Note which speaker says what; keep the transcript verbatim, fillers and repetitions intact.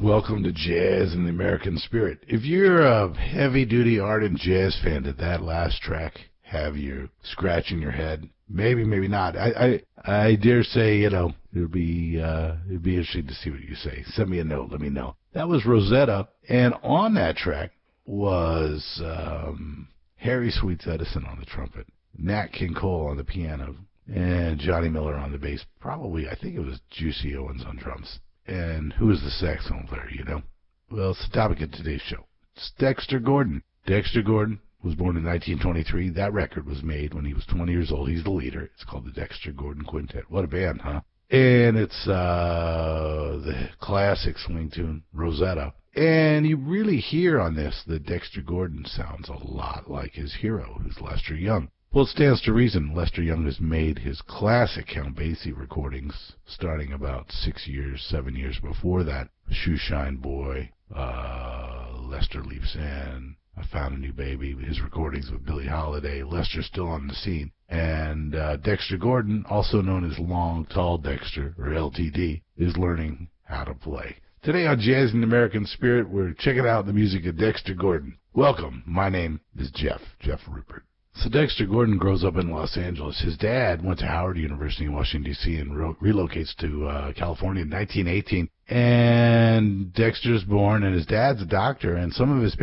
Speaker 1: Welcome to Jazz and the American Spirit. If you're a heavy-duty ardent jazz fan, did that last track have you scratching your head? Maybe, maybe not. I I, I dare say, you know, it'll be uh, it'd be interesting to see what you say. Send me a note. Let me know. That was Rosetta, and on that track was um, Harry Sweets Edison on the trumpet, Nat King Cole on the piano, and Johnny Miller on the bass. Probably, I think it was Juicy Owens on drums. And who is the saxophone player, you know? Well, it's the topic of today's show. It's Dexter Gordon. Dexter Gordon was born in nineteen twenty-three. That record was made when he was twenty years old. He's the leader. It's called the Dexter Gordon Quintet. What a band, huh? And it's uh, the classic swing tune, Rosetta. And you really hear on this that Dexter Gordon sounds a lot like his hero, who's Lester Young. Well, it stands to reason Lester Young has made his classic Count Basie recordings starting about six years, seven years before that. Shoeshine Boy, uh, Lester Leaps In, I Found a New Baby, his recordings with Billie Holiday. Lester's still on the scene. And uh, Dexter Gordon, also known as Long Tall Dexter, or L T D, is learning how to play. Today on Jazz and the American Spirit, we're checking out the music of Dexter Gordon. Welcome. My name is Jeff, Jeff Rupert. So Dexter Gordon grows up in Los Angeles. His dad went to Howard University in Washington, D C, and re- relocates to uh, California in nineteen eighteen. And Dexter's born, and his dad's a doctor, and some of his